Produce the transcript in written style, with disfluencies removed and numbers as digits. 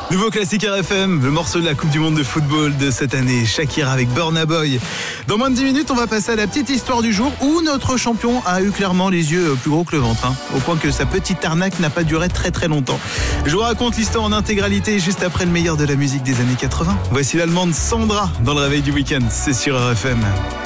Nouveau classique RFM, le morceau de la Coupe du Monde de football de cette année, Shakira avec Burna Boy. Dans moins de 10 minutes, on va passer à la petite histoire du jour où notre champion a eu clairement les yeux plus gros que le ventre, au point que sa petite arnaque n'a pas duré très très longtemps. Je vous raconte l'histoire en intégralité juste après le meilleur de la musique des années 80. Voici l'Allemande Sandra dans le réveil du week-end, c'est sur RFM.